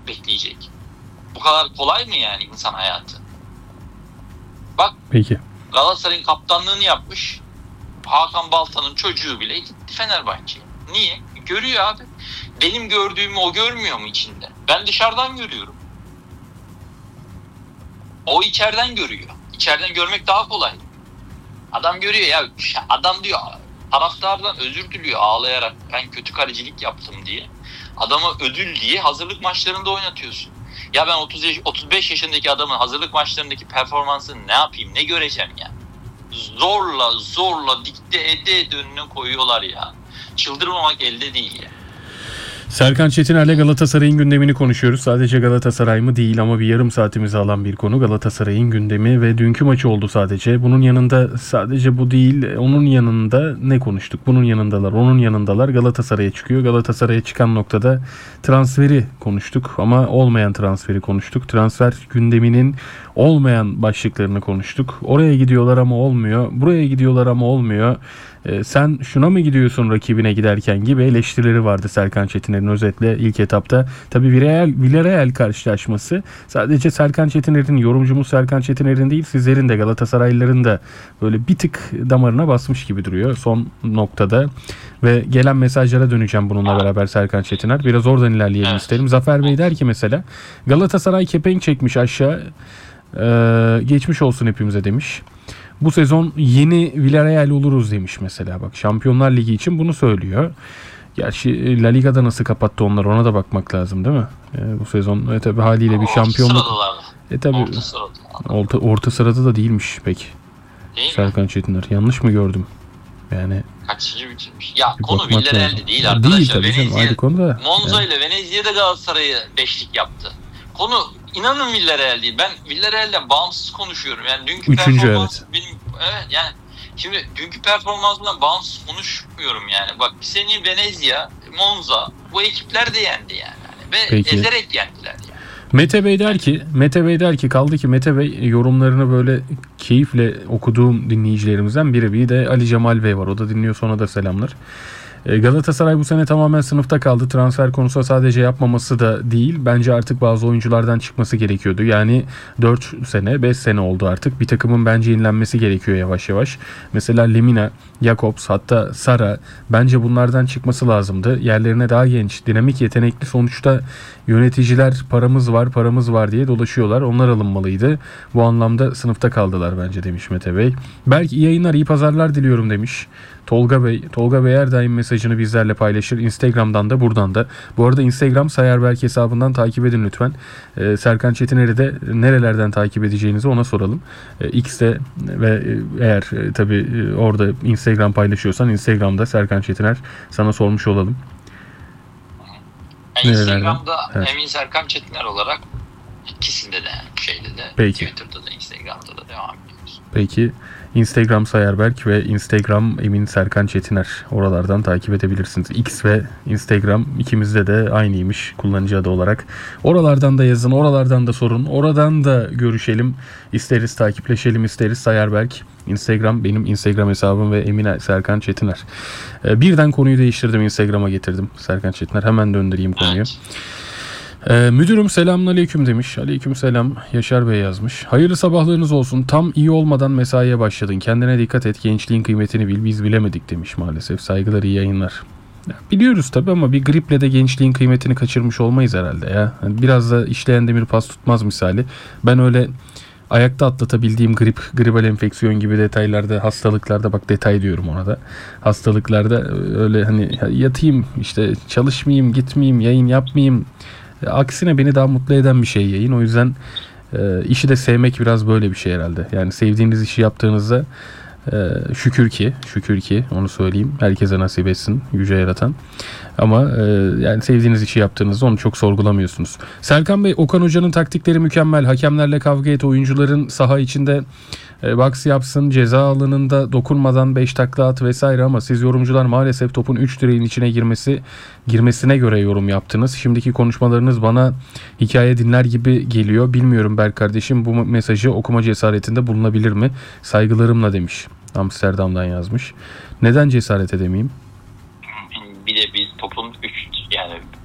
bekleyecek? Bu kadar kolay mı yani insan hayatı? Bak, Peki. Galatasaray'ın kaptanlığını yapmış Hakan Balta'nın çocuğu bile gitti Fenerbahçe'ye. Niye? Görüyor abi. Benim gördüğümü o görmüyor mu içinde? Ben dışarıdan görüyorum. O içeriden görüyor. İçeriden görmek daha kolay. Adam görüyor ya. Adam diyor, taraftardan özür diliyor ağlayarak. Ben kötü kalecilik yaptım diye. Adama ödül diye hazırlık maçlarında oynatıyorsun. Ya ben 35 yaşındaki adamın hazırlık maçlarındaki performansını ne yapayım, ne göreceğim ya? Zorla dikte ede önüne koyuyorlar ya. Çıldırmamak elde değil ya. Serkan Çetiner'le Galatasaray'ın gündemini konuşuyoruz. Sadece Galatasaray mı değil ama bir yarım saatimizi alan bir konu. Galatasaray'ın gündemi ve dünkü maçı oldu sadece. Bunun yanında sadece bu değil, onun yanında ne konuştuk? Bunun yanındalar, onun yanındalar. Galatasaray'a çıkıyor. Galatasaray'a çıkan noktada transferi konuştuk ama olmayan transferi konuştuk. Transfer gündeminin olmayan başlıklarını konuştuk. Oraya gidiyorlar ama olmuyor. Buraya gidiyorlar ama olmuyor. Sen şuna mı gidiyorsun rakibine giderken gibi eleştirileri vardı Serkan Çetiner'in özetle ilk etapta. Tabii Villarreal karşılaşması sadece Serkan Çetiner'in, yorumcumuz Serkan Çetiner'in değil, sizlerin de Galatasaraylıların da böyle bir tık damarına basmış gibi duruyor son noktada. Ve gelen mesajlara döneceğim bununla beraber Serkan Çetiner. Biraz oradan ilerleyelim isterim. Zafer Bey der ki mesela Galatasaray kepenk çekmiş aşağı, geçmiş olsun hepimize demiş. Bu sezon yeni Villarreal oluruz demiş mesela. Bak, Şampiyonlar Ligi için bunu söylüyor. Gerçi La Liga'da nasıl kapattı onlar, ona da bakmak lazım değil mi? Bu sezon tabii haliyle bir şampiyonluk. Tabii orta sırada da değilmiş pek. Değil Serkan Çetiner. Yanlış mı gördüm? Yani kaçıncı bitirmiş? Ya konu Villarreal'de değil arkadaşlar. Değil tabii canım, ayrı konu da. Monza ile Venezia'da Galatasaray'ı beşlik yaptı. Konu inanın Villarreal değil. Ben Villarreal'den bağımsız konuşuyorum. Yani dünkü performans benim yani şimdi dünkü performansından bağımsız konuşmuyorum yani. Bak, bir sene Venezia, Monza bu ekipler de yendi yani. Ve peki, ezerek yendiler yani. Mete Bey der ki kaldı ki Mete Bey yorumlarını böyle keyifle okuduğum dinleyicilerimizden biri. Bir de Ali Cemal Bey var. O da dinliyor, sonra da selamlar. Galatasaray bu sene tamamen sınıfta kaldı. Transfer konusu sadece yapmaması da değil. Bence artık bazı oyunculardan çıkması gerekiyordu. Yani 4 sene, 5 sene oldu artık. Bir takımın bence yenilenmesi gerekiyor yavaş yavaş. Mesela Lemina, Jakobs, hatta Sara, bence bunlardan çıkması lazımdı. Yerlerine daha genç, dinamik, yetenekli, sonuçta yöneticiler paramız var diye dolaşıyorlar. Onlar alınmalıydı. Bu anlamda sınıfta kaldılar bence demiş Mete Bey. Belki iyi yayınlar, iyi pazarlar diliyorum demiş Tolga Bey her daim mesajını bizlerle paylaşır. Instagram'dan da, buradan da. Bu arada Instagram Sayarberk hesabından takip edin lütfen. Serkan Çetiner'i de nerelerden takip edeceğinizi ona soralım. X'te ve eğer tabii orada Instagram paylaşıyorsan Instagram'da Serkan Çetiner sana sormuş olalım. Yani Instagram'da Emin Serkan Çetiner olarak ikisinde de, şeyde de, peki, Twitter'da da Instagram'da da devam ediyoruz. Peki. Instagram Sayarberk ve Instagram Emin Serkan Çetiner. Oralardan takip edebilirsiniz. X ve Instagram ikimizde de aynıymış kullanıcı adı olarak. Oralardan da yazın, oralardan da sorun, oradan da görüşelim. İsteriz takipleşelim, isteriz. Sayarberk Instagram benim Instagram hesabım ve Emin Serkan Çetiner. Birden konuyu değiştirdim, Instagram'a getirdim Serkan Çetiner. Hemen döndüreyim konuyu. Evet. Müdürüm selamünaleyküm demiş. Aleykümselam. Yaşar Bey yazmış. Hayırlı sabahlarınız olsun. Tam iyi olmadan mesaiye başladın. Kendine dikkat et. Gençliğin kıymetini bil. Biz bilemedik demiş maalesef. Saygılar, iyi yayınlar. Ya, biliyoruz tabii ama bir griple de gençliğin kıymetini kaçırmış olmayız herhalde ya. Yani biraz da işleyen demir pas tutmaz misali. Ben öyle ayakta atlatabildiğim gribal enfeksiyon gibi detaylarda, hastalıklarda, bak detay diyorum ona da. Hastalıklarda öyle hani yatayım işte, çalışmayayım, gitmeyeyim, yayın yapmayayım. Aksine beni daha mutlu eden bir şey yayın. O yüzden işi de sevmek biraz böyle bir şey herhalde. Yani sevdiğiniz işi yaptığınızda şükür ki onu söyleyeyim. Herkese nasip etsin Yüce Yaratan. Ama yani sevdiğiniz işi yaptığınızda onu çok sorgulamıyorsunuz. Serkan Bey, Okan Hoca'nın taktikleri mükemmel. Hakemlerle kavga et, oyuncuların saha içinde box yapsın, ceza alanında dokunmadan 5 takla at vesaire, ama siz yorumcular maalesef topun 3 direğin içine girmesine göre yorum yaptınız. Şimdiki konuşmalarınız bana hikaye dinler gibi geliyor. Bilmiyorum Berk kardeşim, bu mesajı okuma cesaretinde bulunabilir mi? Saygılarımla demiş. Amsterdam'dan yazmış. Neden cesaret edemeyeyim? Bir de biz topun yani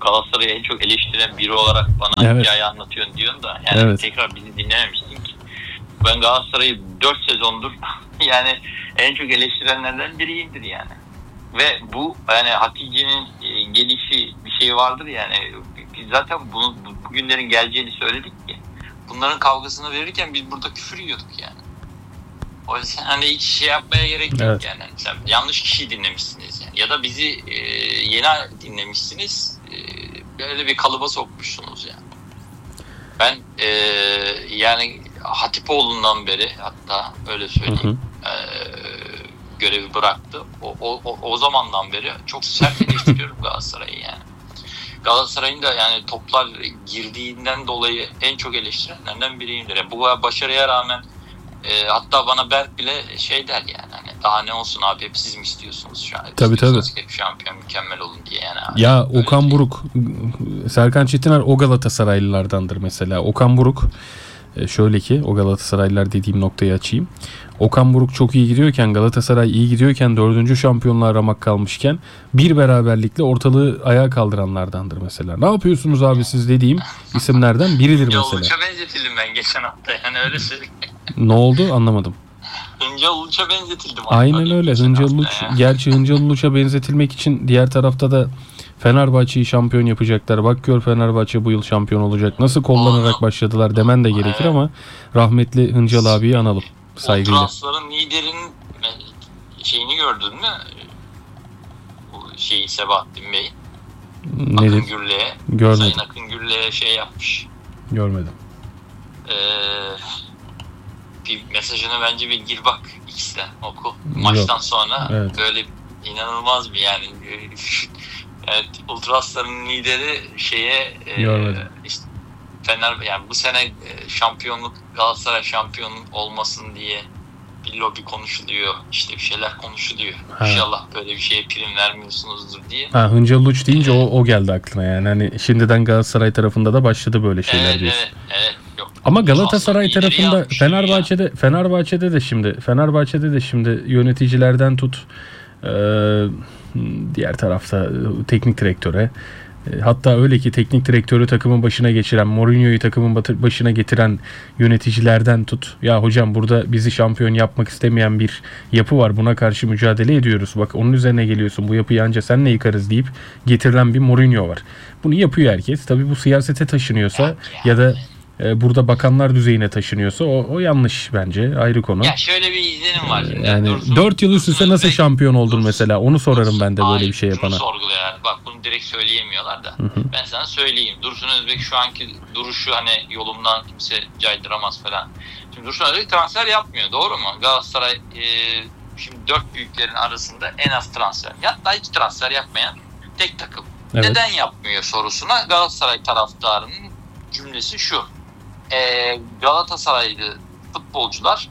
Galatasaray'ı en çok eleştiren biri olarak bana Evet. hikaye anlatıyorsun diyorsun da yani Evet. tekrar bizi dinlememişsin ki. Ben Galatasaray'ı 4 sezondur yani en çok eleştirenlerden biriyimdir yani. Ve bu yani Hatice'nin gelişi bir şey vardır yani. Biz zaten bugünlerin geleceğini söyledik ki. Bunların kavgasını verirken biz burada küfür yiyorduk yani. O yüzden hani hiç şey yapmaya gerek yok Evet. yani. Sen yanlış kişiyi dinlemişsiniz yani. Ya da bizi yeni dinlemişsiniz. Böyle bir kalıba sokmuşsunuz yani. Ben yani Hatipoğlu'ndan beri hatta öyle söyleyeyim. Görevi bıraktı. O zamandan beri çok sert eleştiriyorum Galatasaray'ı yani. Galatasaray'ın da yani toplar girdiğinden dolayı en çok eleştirenlerden biriyimdir. Yani bu başarıya rağmen hatta bana Berk bile şey der yani hani daha ne olsun abi hep siz mi istiyorsunuz şu an? Tabii. Hep şampiyon mükemmel olun diye yani. Abi. Ya Okan Buruk, Serkan Çetiner o Galatasaraylılardandır mesela. Okan Buruk şöyle ki o Galatasaraylılar dediğim noktayı açayım. Okan Buruk çok iyi gidiyorken, Galatasaray iyi gidiyorken, 4. şampiyonluğa ramak kalmışken bir beraberlikle ortalığı ayağa kaldıranlardandır mesela. Ne yapıyorsunuz abi siz dediğim isimlerden biridir Hıncal mesela. Uluç'a benzetildim ben geçen hafta yani öyle söyleyeyim. Ne oldu anlamadım. Hıncal Uluç'a benzetildim. Aynen öyle. Geçen Hıncal hafta Uluç, ya. gerçi Hıncal Uluç'a benzetilmek için diğer tarafta da Fenerbahçe'yi şampiyon yapacaklar. Bak gör Fenerbahçe bu yıl şampiyon olacak. Nasıl kollanarak başladılar demen de gerekir ama rahmetli Hıncal abiyi analım saygıyla. O transferin liderinin şeyini gördün mü? Bu şeyi Sebahattin Bey. Akın Nedir? Gürle'ye. Görmedim. Sayın Akın Gürle'ye şey yapmış. Görmedim. Bir mesajını bence bir gir bak X'ten oku. Maçtan sonra Evet. böyle inanılmaz bir yani evet, Ultrasların lideri şeye Görmedim. işte yani bu sene şampiyonluk Galatasaray şampiyon olmasın diye bir lobi konuşuluyor. İşte bir şeyler konuşuluyor. Ha. İnşallah böyle bir şeye prim vermiyorsunuzdur diye. Ha, Hıncal Uluç deyince o geldi aklına yani. Hani şimdiden Galatasaray tarafında da başladı böyle şeyler diyorsun. Evet. Yok. Ama Galatasaray Ultrasların lideri tarafında yapmış ya. Fenerbahçe'de de şimdi yöneticilerden tut diğer tarafta teknik direktöre, hatta öyle ki teknik direktörü takımın başına geçiren, Mourinho'yu takımın başına getiren yöneticilerden tut. Ya hocam burada bizi şampiyon yapmak istemeyen bir yapı var. Buna karşı mücadele ediyoruz. Bak onun üzerine geliyorsun. Bu yapıyı anca senle yıkarız deyip getirilen bir Mourinho var. Bunu yapıyor herkes. Tabii bu siyasete taşınıyorsa ya da burada bakanlar düzeyine taşınıyorsa o yanlış bence. Ayrı konu. Ya şöyle bir izlenim var. Şimdi. Yani 4 yıl üst üste nasıl şampiyon oldun mesela? Onu sorarım ben de böyle bir şey yapana. Şunu sorgulayarak bak bunu direkt söyleyemiyorlar da. Ben sana söyleyeyim. Dursun Özbek şu anki duruşu hani yolumdan kimse caydıramaz falan. Şimdi Dursun Özbek transfer yapmıyor. Doğru mu? Galatasaray şimdi 4 büyüklerin arasında en az transfer. Hatta hiç transfer yapmayan tek takım. Evet. Neden yapmıyor sorusuna Galatasaray taraftarının cümlesi şu. Galatasaraylı futbolcular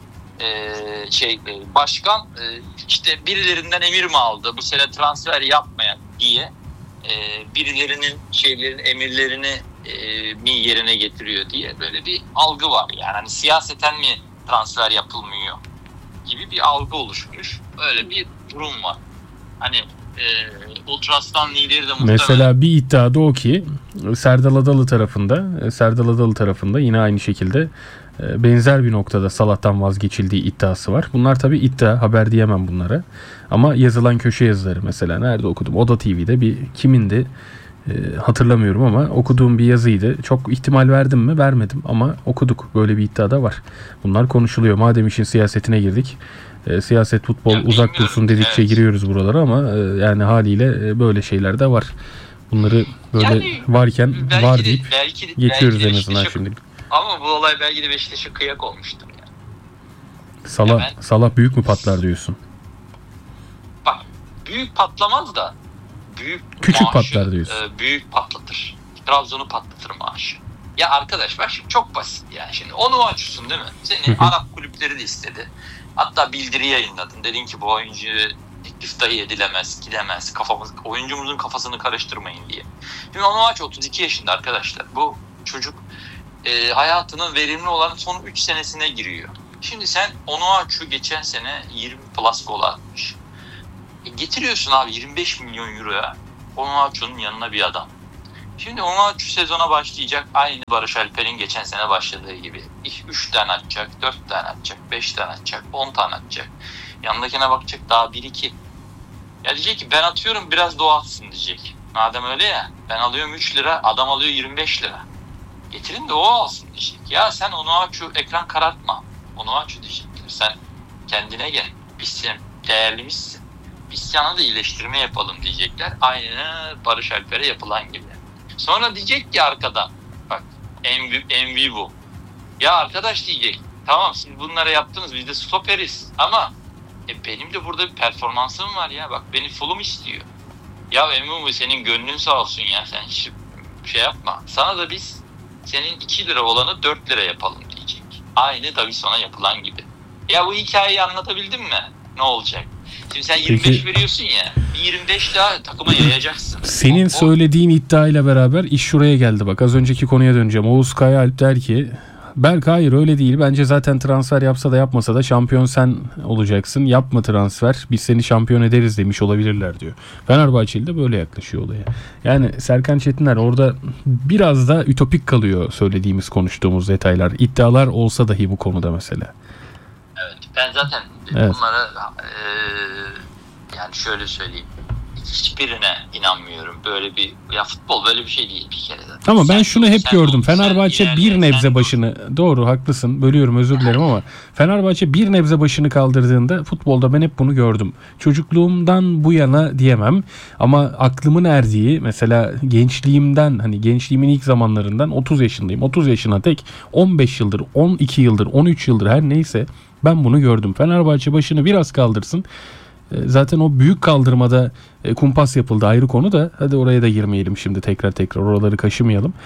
başkan işte birilerinden emir mi aldı bu sene transfer yapmayan diye birilerinin emirlerini mi yerine getiriyor diye böyle bir algı var yani hani siyaseten mi transfer yapılmıyor gibi bir algı oluşmuş, öyle bir durum var hani Ultras'tan lideri de muhtemelen. Mesela bir iddia da o ki Serdal Adalı tarafında yine aynı şekilde benzer bir noktada Salah'tan vazgeçildiği iddiası var. Bunlar tabii iddia, haber diyemem bunlara. Ama yazılan köşe yazıları mesela nerede okudum? Oda TV'de bir kimindi? Hatırlamıyorum ama okuduğum bir yazıydı. Çok ihtimal verdim mi? Vermedim ama okuduk. Böyle bir iddia da var. Bunlar konuşuluyor. Madem işin siyasetine girdik. Siyaset, futbol Ya uzak dursun dedikçe giriyoruz buralara ama yani haliyle böyle şeyler de var. Bunları böyle yani, varken var deyip geçiyoruz belki en azından şimdi. Ama bu olay belki de Beşiktaş'a kıyak olmuştur yani. Salah büyük mü patlar diyorsun? Bak büyük patlamaz da küçük patlar diyorsun. Büyük patlatır. Trabzon'u patlatır maaşı. Ya arkadaş bak şimdi çok basit yani. Şimdi onu açıyorsun değil mi? Seni Arap kulüpleri de istedi. Hatta bildiri yayınladın. Dedin ki bu oyuncu teklif dahi edilemez, gidemez. Oyuncumuzun kafasını karıştırmayın diye. Şimdi onu aç 32 yaşında arkadaşlar. Bu çocuk hayatının verimli olan son 3 senesine giriyor. Şimdi sen Onuachu geçen sene 20 plus gol atmış. Getiriyorsun abi 25 milyon euroya Onuachu'nun yanına bir adam. Şimdi Onuachu sezona başlayacak. Aynı Barış Alper'in geçen sene başladığı gibi. 3 tane atacak, 4 tane atacak, 5 tane atacak, 10 tane atacak. Yanındakine bakacak daha 1-2. Ya diyecek ki ben atıyorum biraz da o atsın diyecek. Madem öyle ya, ben alıyorum 3 lira, adam alıyor 25 lira. Getirin de o alsın diyecek. Ya sen Onuachu ekran karartma. Onuachu diyecekler. Sen kendine gel. Biz sen değerlimizsin. Biz sana da iyileştirme yapalım diyecekler. Aynı Barış Alper'e yapılan gibi. Sonra diyecek ki arkada, bak MV bu. Ya arkadaş diyecek, tamam siz bunlara yaptınız, biz de stoperiz ama benim de burada bir performansım var ya, bak beni full'um istiyor. Ya MV senin gönlün sağ olsun ya, sen hiç şey yapma. Sana da biz senin 2 lira olanı 4 lira yapalım diyecek. Aynı Davison'a yapılan gibi. Ya bu hikayeyi anlatabildim mi? Ne olacak? Şimdi sen 25 Peki, veriyorsun ya, bir 25 daha takıma yayacaksın. senin söylediğin iddiayla beraber iş şuraya geldi. Bak az önceki konuya döneceğim. Oğuz Kaya Alp der ki Berk hayır öyle değil. Bence zaten transfer yapsa da yapmasa da şampiyon sen olacaksın. Yapma transfer. Biz seni şampiyon ederiz demiş olabilirler diyor. Fenerbahçeli de böyle yaklaşıyor olaya. Yani Serkan Çetiner orada biraz da ütopik kalıyor söylediğimiz, konuştuğumuz detaylar. İddialar olsa dahi bu konuda mesela. Evet, ben zaten Evet. bunlara yani şöyle söyleyeyim, hiçbirine inanmıyorum. Böyle bir, ya futbol böyle bir şey değil bir kere zaten. Ama ben şunu hep gördüm. Sen Fenerbahçe ilerle, bir nebze sen başını, doğru haklısın, bölüyorum özür dilerim ama Fenerbahçe bir nebze başını kaldırdığında futbolda ben hep bunu gördüm. Çocukluğumdan bu yana diyemem ama aklımın erdiği, mesela gençliğimden, hani gençliğimin ilk zamanlarından 30 yaşındayım. 30 yaşına tek 15 yıldır, 12 yıldır, 13 yıldır her neyse ben bunu gördüm. Fenerbahçe başını biraz kaldırsın. Zaten o büyük kaldırmada kumpas yapıldı, ayrı konu da, hadi oraya da girmeyelim şimdi, tekrar oraları kaşımayalım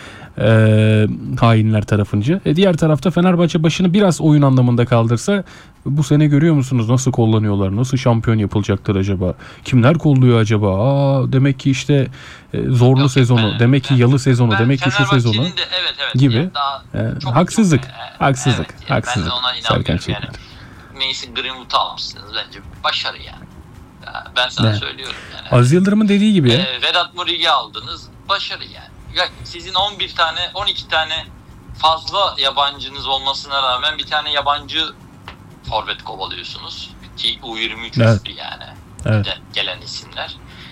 hainler tarafınca. Diğer tarafta Fenerbahçe başını biraz oyun anlamında kaldırsa, bu sene görüyor musunuz nasıl kullanıyorlar, nasıl şampiyon yapılacaklar acaba, kimler kolluyor acaba, demek ki işte zorlu Yok, sezonu, demek ki yalı sezonu, ben demek ki şu sezonu Fenerbahçe'nin de evet gibi. yani daha çok Haksızlık, çok, haksızlık, evet, yani haksızlık. ben de ona Serkan inanmıyorum Çetinler. yani. Mason Greenwood'u almışsınız, bence başarı yani. Ya ben sana söylüyorum yani. Aziz Yıldırım'ın dediği gibi ya. Vedat Muriq'i aldınız, başarı yani. Ya sizin 11 tane 12 tane fazla yabancınız olmasına rağmen bir tane yabancı forvet kovalıyorsunuz ki U23 Evet. üstü yani. Evet. Gelen isimler.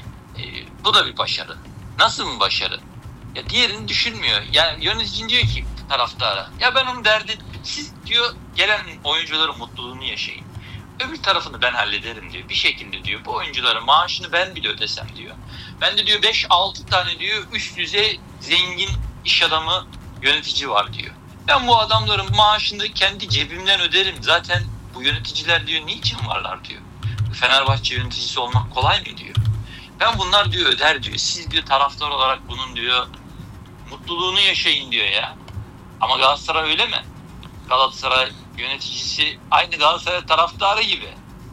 Bu da bir başarı. Nasıl bir başarı? Ya diğerini düşünmüyor. Yani yönetici diyor ki taraftara, ya ben onun derdi, siz diyor gelen oyuncuların mutluluğunu yaşayın. Öbür tarafını ben hallederim diyor. Bir şekilde diyor bu oyuncuların maaşını ben bile ödesem diyor. Ben de diyor 5-6 tane diyor üst düzey zengin iş adamı yönetici var diyor. Ben bu adamların maaşını kendi cebimden öderim. Zaten bu yöneticiler diyor niçin varlar diyor. Fenerbahçe yöneticisi olmak kolay mı diyor. Ben bunlar diyor öder diyor. Siz diyor taraftar olarak bunun diyor mutluluğunu yaşayın diyor ya. Ama Galatasaray öyle mi? Galatasaray yöneticisi aynı Galatasaray taraftarı gibi.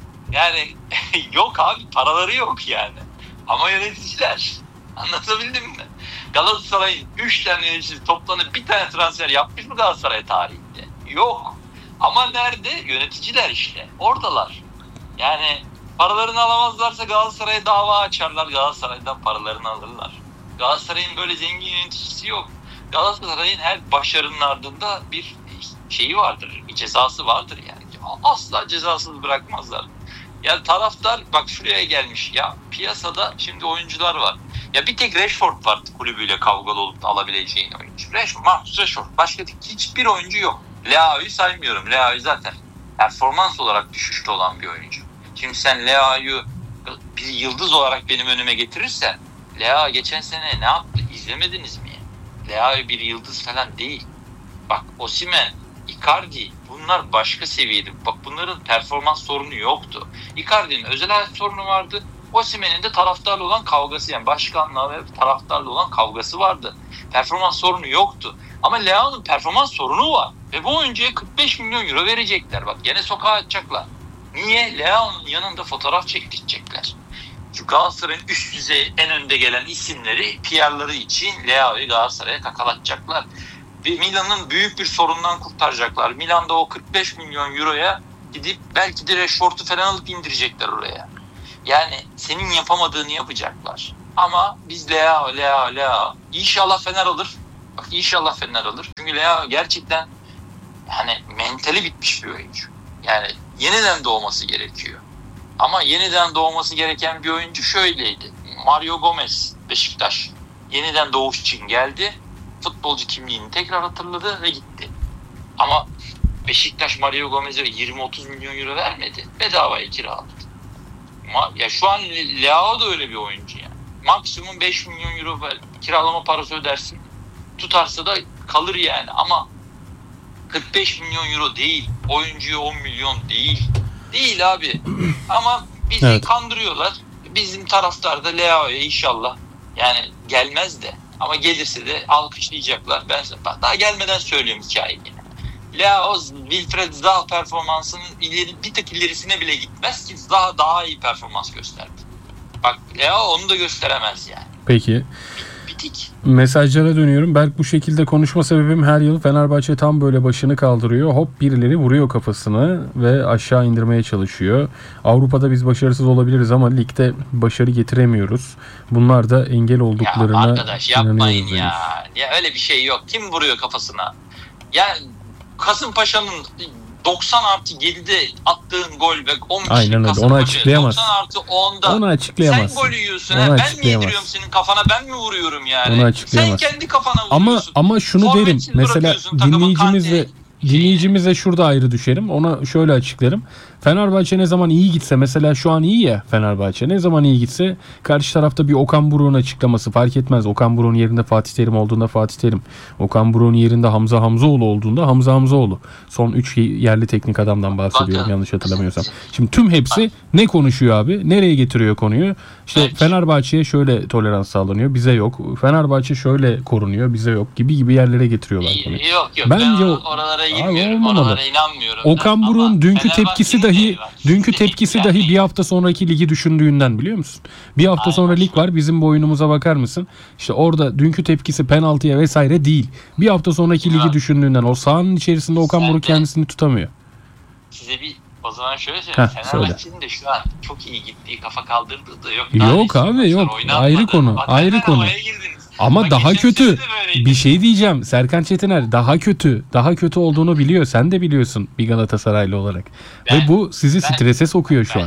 Yani yok abi, paraları yok yani. Ama yöneticiler. Anlatabildim mi? Galatasaray'ın 3 tane yöneticisi toplanıp bir tane transfer yapmış mı Galatasaray tarihinde? Yok. Ama nerede? Yöneticiler işte. Oradalar. Yani paralarını alamazlarsa Galatasaray'a dava açarlar. Galatasaray'dan paralarını alırlar. Galatasaray'ın böyle zengin yöneticisi yok. Galatasaray'ın her başarının ardında bir şeyi vardır. Bir cezası vardır yani. Asla cezasız bırakmazlar. Yani taraftar bak şuraya gelmiş ya, piyasada şimdi oyuncular var. Ya bir tek Rashford var kulübüyle kavgalı olup da alabileceğin oyuncu. Rashford. Başka hiçbir oyuncu yok. Leao'yu saymıyorum. Leao zaten performans olarak düşüşte olan bir oyuncu. Şimdi sen Leao'yu bir yıldız olarak benim önüme getirirsen, Leao geçen sene ne yaptı? İzlemediniz mi? Leao bir yıldız falan değil. Bak Osimhen, Icardi, bunlar başka seviyede. Bak bunların performans sorunu yoktu. Icardi'nin özel hayat sorunu vardı. Osimhen'in de taraftarla olan kavgası, yani başkanla ve taraftarla olan kavgası vardı. Performans sorunu yoktu. Ama Leao'nun performans sorunu var. Ve bu oyuncuya 45 milyon euro verecekler. Bak gene sokağa atacaklar. Niye? Leao'nun yanında fotoğraf çektirecekler. Şu Galatasaray'ın üst düzey en önde gelen isimleri PR'ları için Leao'yu Galatasaray'a kakalatacaklar. Ve Milan'ın büyük bir sorundan kurtaracaklar. Milan'da o 45 milyon euroya gidip belki de Rashford'u falan alıp indirecekler oraya. Yani senin yapamadığını yapacaklar. Ama biz Leao. İnşallah Fener alır. Bak inşallah Fener alır. Çünkü Leao gerçekten yani mentali bitmiş bir oyuncu. Yani yeniden doğması gerekiyor. Ama yeniden doğması gereken bir oyuncu şöyleydi. Mario Gomez, Beşiktaş. Yeniden doğuş için geldi. Futbolcu kimliğini tekrar hatırladı ve gitti. Ama Beşiktaş Mario Gomez'e 20-30 milyon euro vermedi. Bedavaya kiraladı. Ya şu an Leao da öyle bir oyuncu yani. Maksimum 5 milyon euro kiralama parası ödersin. Tutarsa da kalır yani ama 45 milyon euro değil. Oyuncuya 10 milyon değil. Değil abi. Ama bizi Evet. kandırıyorlar. Bizim taraftar da Leao'ya inşallah yani gelmez de ama gelirse de alkışlayacaklar. Ben daha gelmeden söylüyorum hikayeyi. Leao, Wilfried Zaha performansının bir tık ilerisine bile gitmez ki Zaha daha iyi performans gösterdi. Bak Leao onu da gösteremez yani. Peki. Bitik. Mesajlara dönüyorum. Berk bu şekilde konuşma sebebim her yıl Fenerbahçe tam böyle başını kaldırıyor. Hop birileri vuruyor kafasını ve aşağı indirmeye çalışıyor. Avrupa'da biz başarısız olabiliriz ama ligde başarı getiremiyoruz. Bunlar da engel Ya olduklarına arkadaş yapmayın inanıyoruz ya. demiş. Ya öyle bir şey yok. Kim vuruyor kafasına? Ya Kasımpaşa'nın 90+7'de attığın gol ve 10 kişi Aynen öyle. Onu açıklayamaz. 90+10'da Onu açıklayamaz. sen golü yiyorsun. Onu Ben mi açıklayamaz. yediriyorum senin kafana? Ben mi vuruyorum yani? Onu açıklayamaz. Sen kendi kafana vuruyorsun. Ama şunu derim. Forvetsiz Mesela bırakıyorsun takımı, dinleyicimizle şurada ayrı düşerim. Ona şöyle açıklarım. Fenerbahçe ne zaman iyi gitse, mesela şu an iyi ya Fenerbahçe. Ne zaman iyi gitse karşı tarafta bir Okan Buruk'un açıklaması fark etmez. Okan Buruk'un yerinde Fatih Terim olduğunda Fatih Terim. Okan Buruk'un yerinde Hamza Hamzoğlu olduğunda Hamza Hamzoğlu. Son 3 yerli teknik adamdan bahsediyorum Bakın. yanlış hatırlamıyorsam. Şimdi tüm hepsi ne konuşuyor abi? Nereye getiriyor konuyu? İşte Evet. Fenerbahçe'ye şöyle tolerans sağlanıyor. Bize yok. Fenerbahçe şöyle korunuyor. Bize yok gibi yerlere getiriyorlar konuyu. Yok. Bence Ben o- oralara Abi girmiyorum. olmamalı. Oralara inanmıyorum. Okan Ama Buruk'un dünkü Fenerbahçe'nin tepkisi de dahi var. bir hafta sonraki ligi düşündüğünden, biliyor musun? Bir hafta Aynen. sonra lig var. Bizim bu oyunumuza bakar mısın? İşte orada dünkü tepkisi penaltıya vesaire değil. Bir hafta sonraki Ya. ligi düşündüğünden, o sahanın içerisinde Okan Sen Buruk de- kendisini tutamıyor. Size o zaman şöyle söyleyeyim. Heh, Fenerbahçe'nin de şu an çok iyi gittiği, kafa kaldırdığı da yok. Yok Daha abi, maçlar yok. oynanmadı. Ayrı konu, Bak, ayrı hemen konu. havaya girdiniz. Ama Bak, daha geçen kötü. sene de böyleydi. Bir şey diyeceğim. Serkan Çetiner daha kötü olduğunu biliyor. Sen de biliyorsun bir Galatasaraylı olarak. Ve bu sizi ben- strese sokuyor şu an.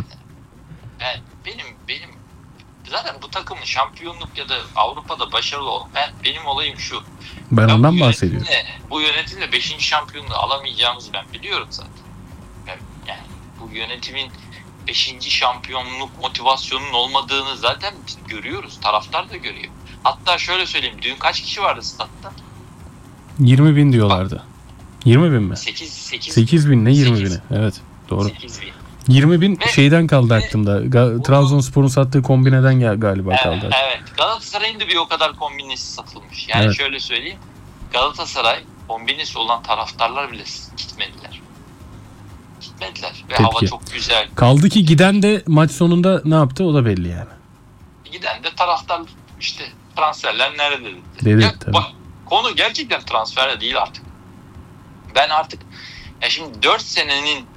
Benim zaten bu takımın şampiyonluk ya da Avrupa'da başarılı benim olayım şu. Ben Ya ondan bahsediyorum. Bu yönetimle 5. şampiyonluğu alamayacağımızı ben biliyorum zaten. Yani bu yönetimin 5. şampiyonluk motivasyonunun olmadığını zaten biz görüyoruz. Taraftar da görüyor. Hatta şöyle söyleyeyim. Dün kaç kişi vardı statta? 20.000 diyorlardı. 20.000 mi? 8 8.000 ne 20 8. bini? Evet, doğru. 8.000. 20.000 Ve- şeyden kaldı aklımda. Trabzonspor'un sattığı kombineden galiba kaldı. Evet, evet. Galatasaray'ın da bir o kadar kombinesi satılmış. Yani Evet. şöyle söyleyeyim. Galatasaray kombinesi olan taraftarlar bile gitmediler. Ve Tepki. hava çok güzel. Kaldı ki giden de maç sonunda ne yaptı o da belli yani. Giden de taraftar işte transferler nerede dedi. Dedi, Ya, tabii. bak, konu gerçekten transferle değil artık. Ben artık şimdi 4 senenin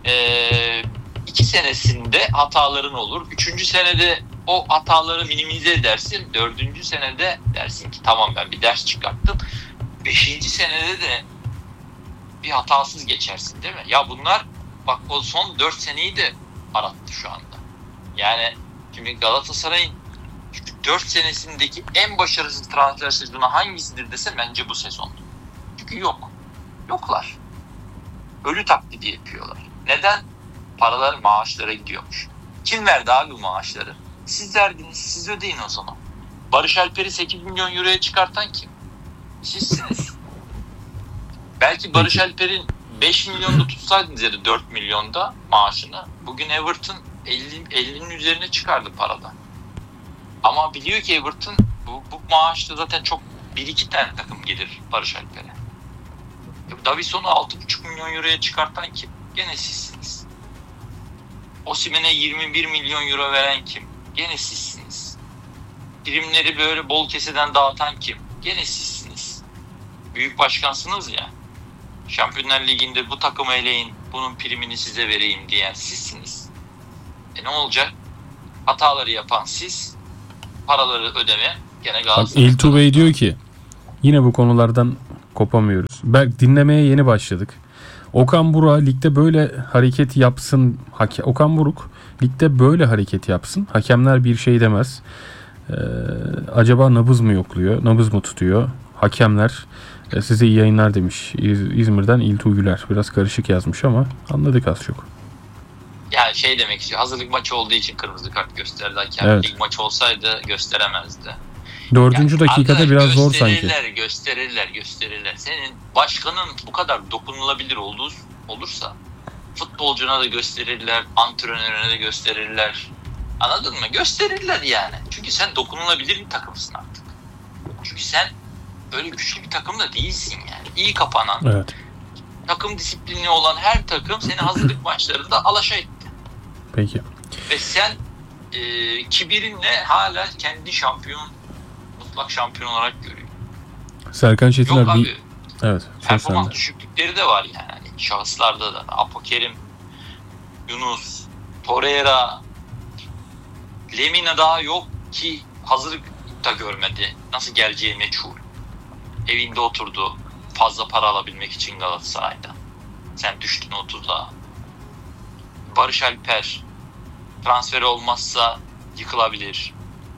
2 senesinde hataların olur. 3. senede o hataları minimize edersin. 4. senede dersin ki tamam ben bir ders çıkarttım. 5. senede de bir hatasız geçersin değil mi? Ya bunlar bak o son 4 seneyi de arattı şu anda. Yani şimdi Galatasaray'ın 4 senesindeki en başarısız transfer sezonu hangisidir dese bence bu sezon. Çünkü yoklar. Ölü taklidi yapıyorlar. Neden? Paralar maaşlara gidiyormuş. Kim verdi abi bu maaşları? Siz verdiniz, siz ödeyin o zaman. Barış Alper'i 8 milyon euroya çıkartan kim? Sizsiniz. Belki Barış Alper'in 5 milyonda tutsaydınız ya da 4 milyonda maaşını, bugün Everton 50'nin üzerine çıkardı paradan. Ama biliyor ki Everton bu maaşta zaten çok 1-2 tane takım gelir Barış Alper'e. Davidson'u 6,5 milyon euroya çıkartan kim? Gene sizsiniz. Osimhen'e 21 milyon euro veren kim? Gene sizsiniz. Primleri böyle bol keseden dağıtan kim? Gene sizsiniz. Büyük başkansınız ya. Şampiyonlar Ligi'nde bu takımı eleyin, bunun primini size vereyim diyen sizsiniz. Ne olacak? Hataları yapan siz, paraları ödeme gene Bak Galatasaray. İltuğ Bey diyor ki yine bu konulardan kopamıyoruz. Belki dinlemeye yeni başladık. Okan Buruk ligde böyle hareket yapsın. Okan Buruk ligde böyle hareket yapsın. Hakemler bir şey demez. Acaba nabız mı yokluyor? Nabız mı tutuyor? Hakemler size iyi yayınlar demiş. İzmir'den İltuğ Güler. Biraz karışık yazmış ama anladık az çok. Yani şey demek istiyor. Hazırlık maçı olduğu için kırmızı kart gösterdi hakem. Evet. Lig maçı olsaydı gösteremezdi. 4. dakikada arkadaş, biraz zor sanki. Gösterirler. Senin başkanın bu kadar dokunulabilir olursa futbolcuna da gösterirler, antrenörüne de gösterirler. Anladın mı? Gösterirler yani. Çünkü sen dokunulabilir bir takımsın artık. Çünkü sen öyle güçlü bir takım da değilsin yani. İyi kapanan, Evet. takım disiplini olan her takım seni hazırlık maçlarında alaşa etti. Peki. Ve sen kibirinle hala kendi mutlak şampiyon olarak görüyor. Serkan Çetiner Yok abi, evet. performans düşüklükleri de var yani. Hani şahıslarda da. Apokerim, Yunus, Torreira, Lemina daha yok ki hazırlık da görmedi. Nasıl geleceği meçhul. Evinde oturdu. Fazla para alabilmek için Galatasaray'da. Sen düştün 30'a. Barış Alper transferi olmazsa yıkılabilir.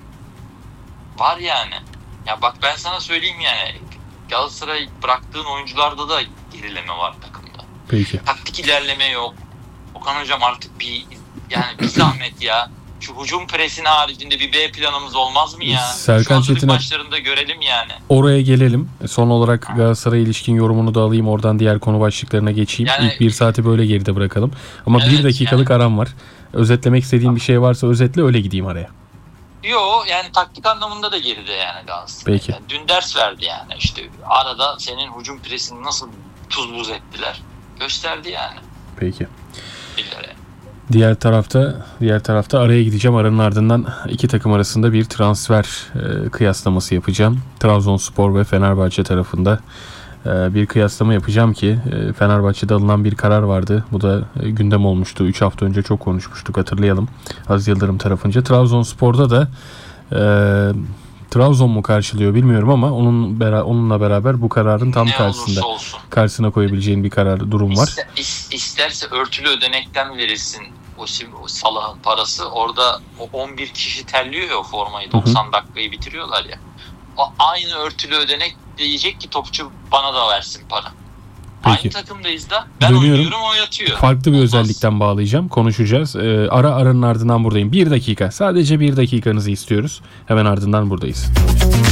Var yani. Ya bak ben sana söyleyeyim yani. Galatasaray bıraktığın oyuncularda da gerileme var takımda. Peki. Taktik ilerleme yok. Okan hocam artık bir zahmet ya. Şu hücum presin haricinde bir B planımız olmaz mı ya? Serkan Şu hazırlık Çetiner, maçlarında görelim yani. oraya gelelim. Son olarak Galatasaray'a ilişkin yorumunu da alayım. Oradan diğer konu başlıklarına geçeyim. Yani, İlk bir saati böyle geride bırakalım. Ama evet, 1 dakikalık aram var. Özetlemek istediğin bir şey varsa özetle, öyle gideyim araya. Yo yani taktik anlamında da geride yani Galatasaray. Peki. Yani dün ders verdi yani. İşte arada senin hücum presini nasıl tuz buz ettiler. Gösterdi yani. Peki. Dillere. Diğer tarafta araya gideceğim. Aranın ardından iki takım arasında bir transfer kıyaslaması yapacağım. Trabzonspor ve Fenerbahçe tarafında bir kıyaslama yapacağım ki Fenerbahçe'de alınan bir karar vardı. Bu da gündem olmuştu. 3 hafta önce çok konuşmuştuk, hatırlayalım. Aziz Yıldırım tarafınca. Trabzonspor'da da Trabzon mu karşılıyor bilmiyorum ama onunla beraber bu kararın tam Ne karşısında. olursa olsun. Karşısına koyabileceğin bir durum var. İsterse örtülü ödenekten verilsin o Salah'ın parası. Orada o 11 kişi terliyor ya o formayı. 90 dakikayı bitiriyorlar ya. O aynı örtülü ödenek diyecek ki topçu bana da versin para. Peki. Aynı takımdayız da. Ben Dönüyorum. oynuyorum, o yatıyor. Farklı bir Olmaz. özellikten bağlayacağım. Konuşacağız. Aranın ardından buradayım. 1 dakika. Sadece 1 dakikanızı istiyoruz. Hemen ardından buradayız.